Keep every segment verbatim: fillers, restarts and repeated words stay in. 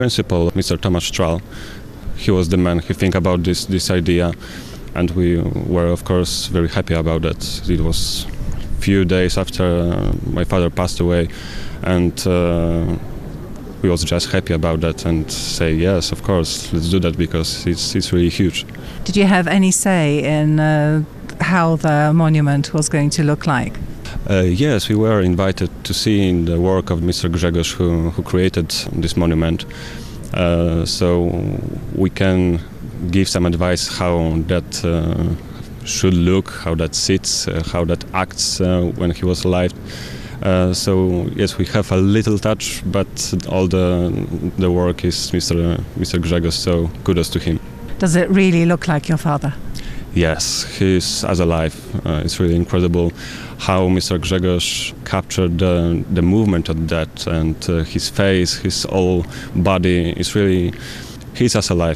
Principal, Mister Tomasz Stral, he was the man who think about this, this idea, and we were of course very happy about that. It was few days after uh, my father passed away, and uh, we was just happy about that and say yes, of course, let's do that because it's it's really huge. Did you have any say in uh, how the monument was going to look like? Uh, yes, we were invited to see in the work of Mister Grzegorz, who, who created this monument. Uh, so we can give some advice how that uh, should look, how that sits, uh, how that acts uh, when he was alive. Uh, so yes, we have a little touch, but all the the work is Mister Mister Grzegorz. So kudos to him. Does it really look like your father? Yes, he's as alive. Uh, it's really incredible how Mister Grzegorz captured the, the movement of that, and uh, his face, his whole body is really, he's as alive.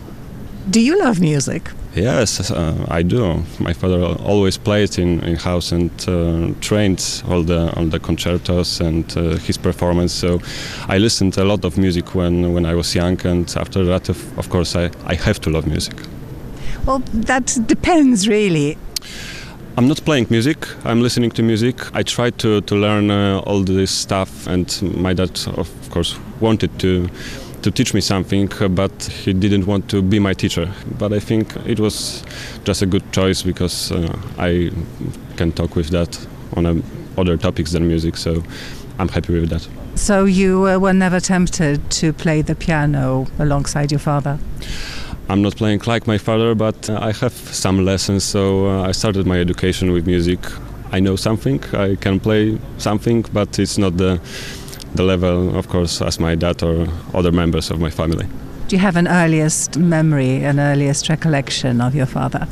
Do you love music? Yes, uh, I do. My father always played in, in house and uh, trained all the all the concertos and uh, his performance. So I listened a lot of music when, when I was young, and after that, of, of course, I, I have to love music. Well, that depends, really. I'm not playing music, I'm listening to music. I tried to, to learn uh, all this stuff, and my dad, of course, wanted to to teach me something, but he didn't want to be my teacher. But I think it was just a good choice because uh, I can talk with that on um, other topics than music, so I'm happy with that. So you uh, were never tempted to play the piano alongside your father? I'm not playing like my father, but uh, I have some lessons, so uh, I started my education with music. I know something, I can play something, but it's not the, the level, of course, as my dad or other members of my family. Do you have an earliest memory, an earliest recollection of your father?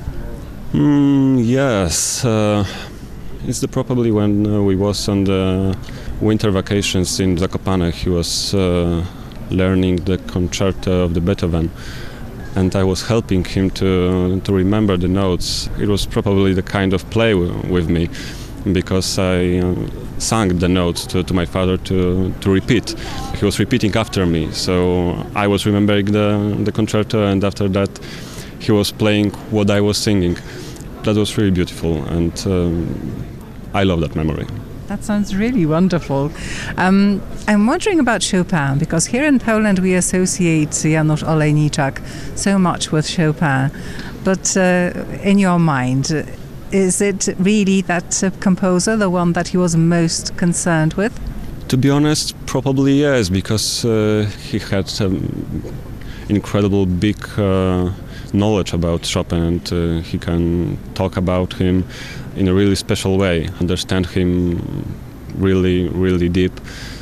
Mm, yes, uh, it's the, probably when uh, we was on the winter vacations in Zakopane. He was uh, learning the concerto of the Beethoven, and I was helping him to to remember the notes. It was probably the kind of play w with me, because I uh, sang the notes to, to my father to, to repeat. He was repeating after me, so I was remembering the, the concerto, and after that he was playing what I was singing. That was really beautiful, and um, I love that memory. That sounds really wonderful. Um, I'm wondering about Chopin, because here in Poland we associate Janusz Olejniczak so much with Chopin. But uh, in your mind, is it really that uh, composer, the one that he was most concerned with? To be honest, probably yes, because uh, he had um, incredible big uh, knowledge about Chopin, and uh, he can talk about him in a really special way, understand him really, really deep.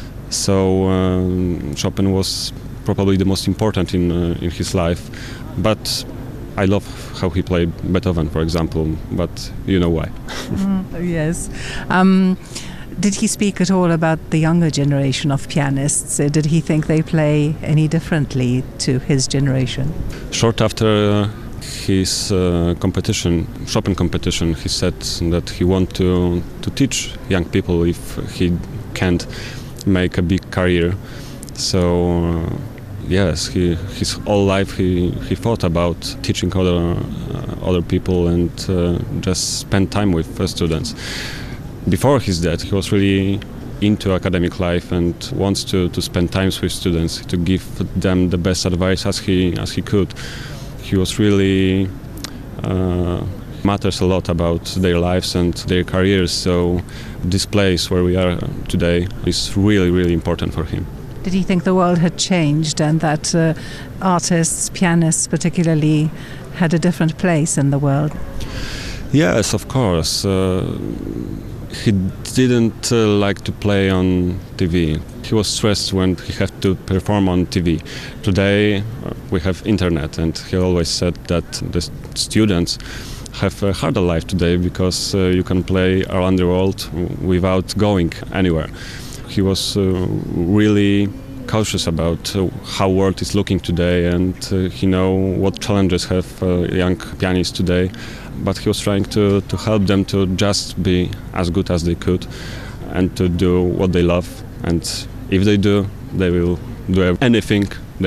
So um, Chopin was probably the most important in uh, in his life. But I love how he played Beethoven, for example, but you know why. mm, yes. Um, did he speak at all about the younger generation of pianists? Uh, did he think they play any differently to his generation? Short after uh, his uh, competition, Chopin competition, he said that he wanted to, to teach young people if he can't make a big career. So uh, yes, he, his whole life he, he thought about teaching other uh, other people and uh, just spend time with uh, students. Before his death, he was really into academic life and wants to, to spend time with students, to give them the best advice as he as he could. He was really uh, matters a lot about their lives and their careers. So this place where we are today is really, really important for him. Did he think the world had changed and that uh, artists, pianists particularly, had a different place in the world? Yes, of course. Uh, he didn't uh, like to play on T V. He was stressed when he had to perform on T V. Today uh, we have internet, and he always said that the students have a harder life today because uh, you can play around the world without going anywhere. He was uh, really cautious about uh, how world is looking today, and uh, he know what challenges have uh, young pianists today. But he was trying to, to help them to just be as good as they could and to do what they love. And if they do, they will do anything